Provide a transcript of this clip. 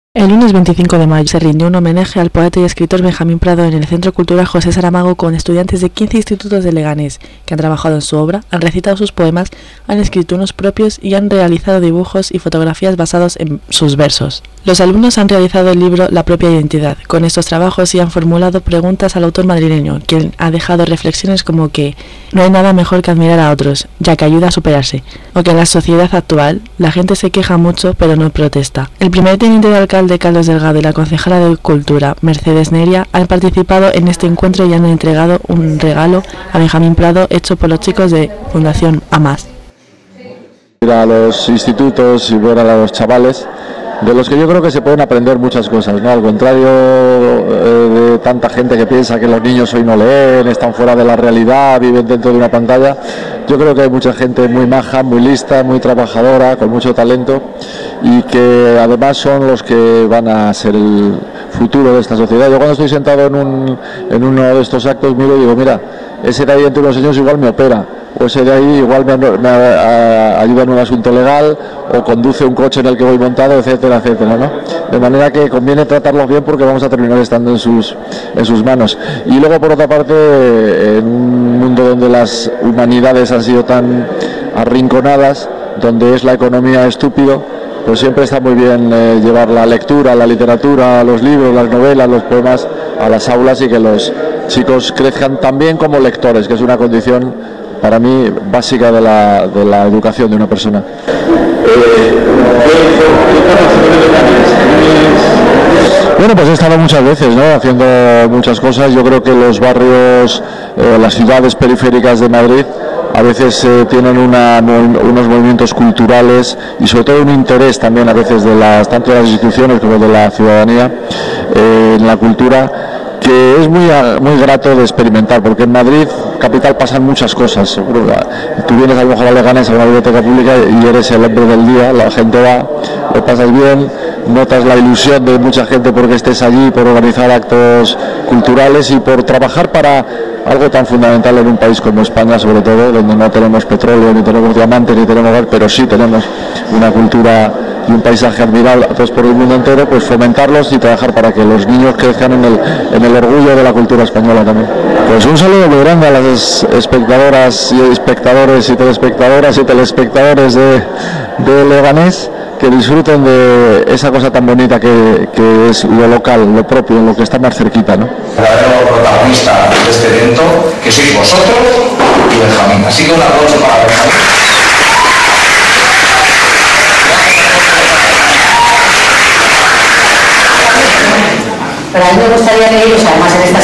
El lunes 25 de mayo se rindió un homenaje al poeta y escritor Benjamín Prado en el Centro Cultural José Saramago con estudiantes de 15 institutos de Leganés que han trabajado en su obra, han recitado sus poemas, han escrito unos propios y han realizado dibujos y fotografías basados en sus versos. Los alumnos han realizado el libro La propia identidad con estos trabajos y han formulado preguntas al autor madrileño, quien ha dejado reflexiones como que no hay nada mejor que admirar a otros, ya que ayuda a superarse, o que en la sociedad actual la gente se queja mucho pero no protesta. El primer teniente de alcalde Carlos Delgado y la concejala de Cultura Mercedes Neria han participado en este encuentro y han entregado un regalo a Benjamín Prado hecho por los chicos de Fundación AMAS. Ir a los institutos y ver a los chavales, de los que yo creo que se pueden aprender muchas cosas, ¿no? Al contrario de tanta gente que piensa que los niños hoy no leen, están fuera de la realidad, viven dentro de una pantalla, yo creo que hay mucha gente muy maja, muy lista, muy trabajadora, con mucho talento y que además son los que van a ser el futuro de esta sociedad. Yo cuando estoy sentado en uno de estos actos miro y digo, mira, ese de ahí entre unos años igual me opera, o ese de ahí igual me ayuda en un asunto legal, o conduce un coche en el que voy montado, etcétera, etcétera, ¿no? De manera que conviene tratarlos bien porque vamos a terminar estando en sus manos. Y luego, por otra parte, en un mundo donde las humanidades han sido tan arrinconadas, donde es la economía estúpido, pues siempre está muy bien llevar la lectura, la literatura, los libros, las novelas, los poemas a las aulas y que los chicos crezcan también como lectores, que es una condición para mí básica de la educación de una persona. Bueno, pues he estado muchas veces, ¿no?, haciendo muchas cosas. Yo creo que los barrios, las ciudades periféricas de Madrid a veces tienen unos movimientos culturales y sobre todo un interés también a veces tanto de las instituciones como de la ciudadanía en la cultura, que es muy grato de experimentar, porque en Madrid capital pasan muchas cosas. Tú vienes a lo mejor a Leganés a una biblioteca pública y eres el hombre del día, la gente va, lo pasas bien, notas la ilusión de mucha gente porque estés allí, por organizar actos culturales y por trabajar para algo tan fundamental en un país como España, sobre todo, donde no tenemos petróleo, ni tenemos diamantes, ni tenemos gas, pero sí tenemos una cultura y un paisaje admirable por el mundo entero, pues fomentarlos y trabajar para que los niños crezcan en el orgullo de la cultura española también. Pues un saludo muy grande a las espectadoras y espectadores y telespectadoras y telespectadores de Leganés, que disfruten de esa cosa tan bonita que es lo local, lo propio, lo que está más cerquita, ¿no? El verdadero protagonista de este evento, que sois vosotros y Benjamín. Así que un aplauso para Benjamín. Pero a mí me gustaría que ellos, además en esta